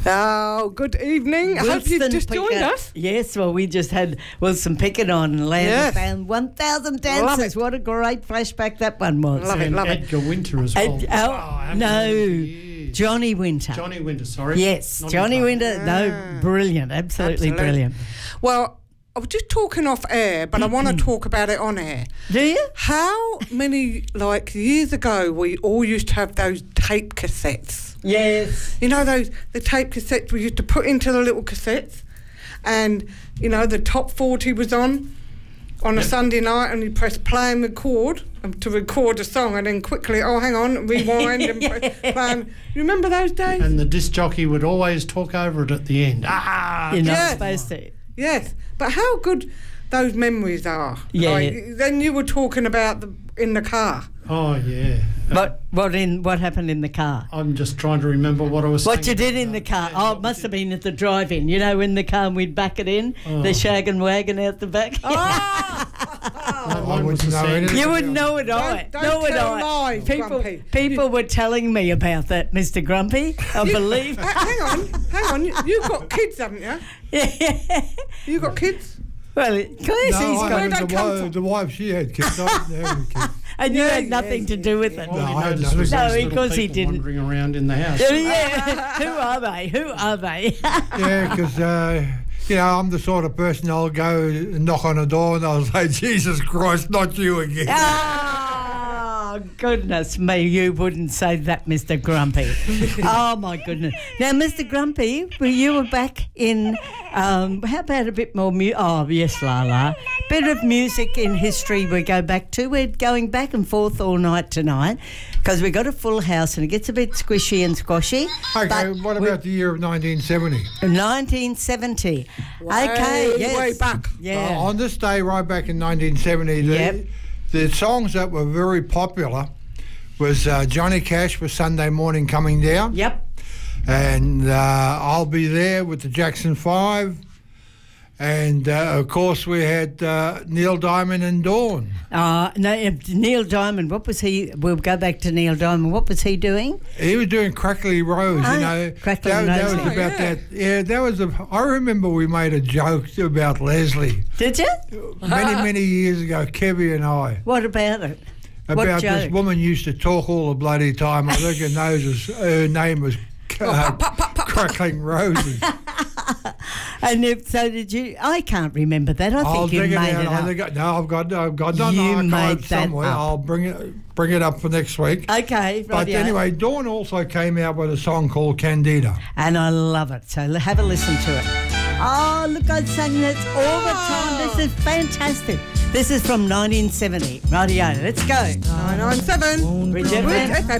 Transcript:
Oh, good evening. I hope you've just joined us. Yes, well, we just had Wilson Pickett on Land of 1,000 Dances. What a great flashback that one was. Love it. Edgar Winter as well. Johnny Winter. Johnny Winter, sorry. Yes, Johnny Winter. No, brilliant. Absolutely brilliant. Well, I was just talking off air, but I want to talk about it on air. Do you? How many, years ago, we all used to have those tape cassettes? Yes. You know, the tape cassettes we used to put into the little cassettes, and, the top 40 was on a Sunday night, and you press play and record to record a song, and then quickly, hang on, rewind and play. You remember those days? And the disc jockey would always talk over it at the end. You're not supposed to. Yes, but how good those memories are. Yeah. Then you were talking about in the car. Oh, yeah. What happened in the car? I'm just trying to remember what I was saying. What you did in the car? It must have been at the drive-in. In the car and we'd back it in, the shag and wagon out the back. I wouldn't know anything. You wouldn't know it all. Don't tell lies, Grumpy. People were telling me about that, Mr. Grumpy. I believe. Hang on. You've got kids, haven't you? Yeah. You got kids? Well, he's got the wife, she had kids. I didn't have any kids. And you had nothing to do with it. No, because he didn't. Wandering around in the house. Yeah. Who are they? Yeah, because, I'm the sort of person I'll go and knock on a door and I'll say, Jesus Christ, not you again. Oh, goodness me, you wouldn't say that, Mr. Grumpy. Oh, my goodness. Now, Mr. Grumpy, you were back in, how about a bit more music? Oh, yes, Lala. Bit of music in history we go back to. We're going back and forth all night tonight because we've got a full house and it gets a bit squishy and squashy. Okay, what about the year of 1970? 1970. Okay, yes. Way back. Yeah. On this day, right back in 1970, the songs that were very popular was Johnny Cash with Sunday Morning Coming Down. Yep. And I'll Be There with the Jackson 5. And, of course, we had Neil Diamond and Dawn. Neil Diamond, what was he? We'll go back to Neil Diamond. What was he doing? He was doing Crackly Rose, Crackly Rose. That was about that. Yeah, that was I remember we made a joke about Leslie. Did you? Many years ago, Kevy and I. What about it? About this woman used to talk all the bloody time. I reckon her name was Crackling Roses. And so did you? I can't remember that. I think you made it up. No, I've got it on archive somewhere. I'll bring it up for next week. Okay, right. But anyway, Dawn also came out with a song called Candida. And I love it. So have a listen to it. Oh, look, I sang that all the time. This is fantastic. This is from 1970. Rightio, let's go. 997. Bridget.